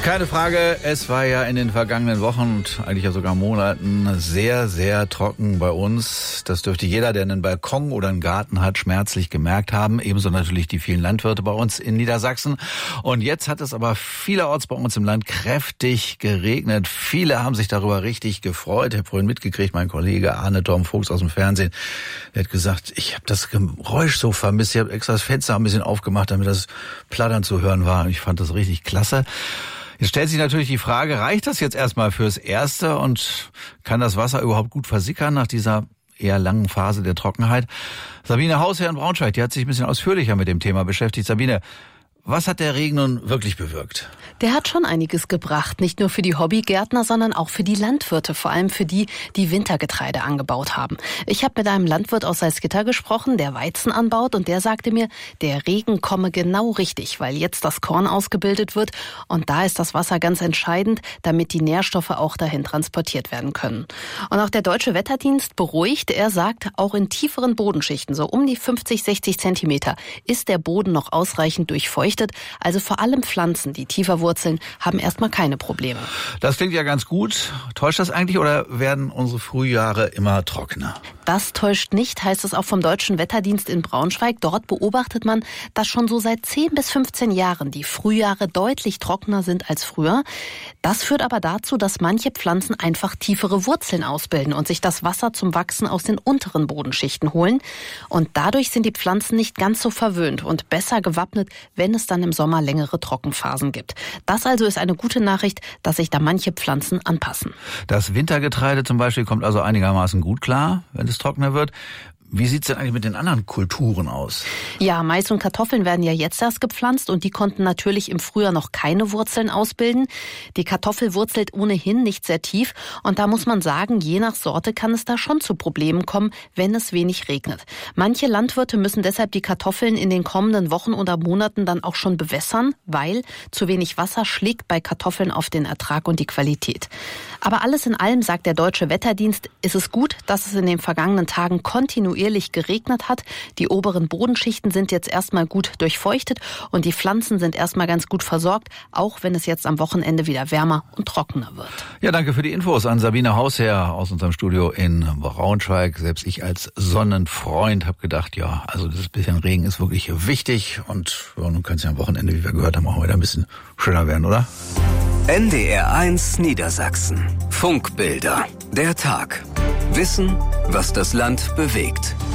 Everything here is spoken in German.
Keine Frage, es war ja in den vergangenen Wochen und eigentlich ja sogar Monaten sehr, sehr trocken bei uns. Das dürfte jeder, der einen Balkon oder einen Garten hat, schmerzlich gemerkt haben. Ebenso natürlich die vielen Landwirte bei uns in Niedersachsen. Und jetzt hat es aber vielerorts bei uns im Land kräftig geregnet. Viele haben sich darüber richtig gefreut. Ich habe vorhin mitgekriegt, mein Kollege Arne Torben Fuchs aus dem Fernsehen, der hat gesagt, ich habe das Geräusch so vermisst. Ich habe extra das Fenster ein bisschen aufgemacht, damit das Plattern zu hören war. Und ich fand das richtig klasse. Jetzt stellt sich natürlich die Frage, reicht das jetzt erstmal fürs Erste und kann das Wasser überhaupt gut versickern nach dieser eher langen Phase der Trockenheit? Sabine Hausherr in Braunschweig, die hat sich ein bisschen ausführlicher mit dem Thema beschäftigt. Sabine, was hat der Regen nun wirklich bewirkt? Der hat schon einiges gebracht, nicht nur für die Hobbygärtner, sondern auch für die Landwirte, vor allem für die, die Wintergetreide angebaut haben. Ich habe mit einem Landwirt aus Salzgitter gesprochen, der Weizen anbaut, und der sagte mir, der Regen komme genau richtig, weil jetzt das Korn ausgebildet wird und da ist das Wasser ganz entscheidend, damit die Nährstoffe auch dahin transportiert werden können. Und auch der Deutsche Wetterdienst beruhigt, er sagt, auch in tieferen Bodenschichten, so um die 50, 60 Zentimeter, ist der Boden noch ausreichend durchfeuchtet. Also vor allem Pflanzen, die tiefer wurzeln, haben erstmal keine Probleme. Das klingt ja ganz gut. Täuscht das eigentlich oder werden unsere Frühjahre immer trockener? Das täuscht nicht, heißt es auch vom Deutschen Wetterdienst in Braunschweig. Dort beobachtet man, dass schon so seit 10 bis 15 Jahren die Frühjahre deutlich trockener sind als früher. Das führt aber dazu, dass manche Pflanzen einfach tiefere Wurzeln ausbilden und sich das Wasser zum Wachsen aus den unteren Bodenschichten holen. Und dadurch sind die Pflanzen nicht ganz so verwöhnt und besser gewappnet, wenn es dann im Sommer längere Trockenphasen gibt. Das also ist eine gute Nachricht, dass sich da manche Pflanzen anpassen. Das Wintergetreide zum Beispiel kommt also einigermaßen gut klar, wenn es trockener wird. Wie sieht's denn eigentlich mit den anderen Kulturen aus? Ja, Mais und Kartoffeln werden ja jetzt erst gepflanzt und die konnten natürlich im Frühjahr noch keine Wurzeln ausbilden. Die Kartoffel wurzelt ohnehin nicht sehr tief und da muss man sagen, je nach Sorte kann es da schon zu Problemen kommen, wenn es wenig regnet. Manche Landwirte müssen deshalb die Kartoffeln in den kommenden Wochen oder Monaten dann auch schon bewässern, weil zu wenig Wasser schlägt bei Kartoffeln auf den Ertrag und die Qualität. Aber alles in allem, sagt der Deutsche Wetterdienst, ist es gut, dass es in den vergangenen Tagen kontinuierlich geregnet hat. Die oberen Bodenschichten sind jetzt erstmal gut durchfeuchtet und die Pflanzen sind erstmal ganz gut versorgt, auch wenn es jetzt am Wochenende wieder wärmer und trockener wird. Ja, danke für die Infos an Sabine Hausherr aus unserem Studio in Braunschweig. Selbst ich als Sonnenfreund habe gedacht, ja, also das bisschen Regen ist wirklich wichtig und ja, nun kann es ja am Wochenende, wie wir gehört haben, auch wieder ein bisschen schöner werden, oder? NDR1 Niedersachsen. Funkbilder. Der Tag. Wissen, was das Land bewegt.